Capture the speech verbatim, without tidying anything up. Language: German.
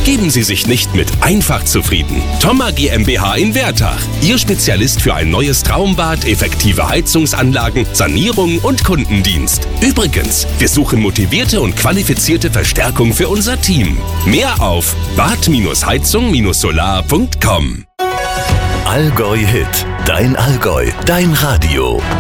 Geben Sie sich nicht mit einfach zufrieden. Thoma GmbH in Wertach. Ihr Spezialist für ein neues Traumbad, effektive Heizungsanlagen, Sanierung und Kundendienst. Übrigens, wir suchen motivierte und qualifizierte Verstärkung für unser Team. Mehr auf bad heizung solar punkt com. Allgäu Hit. Dein Allgäu. Dein Radio.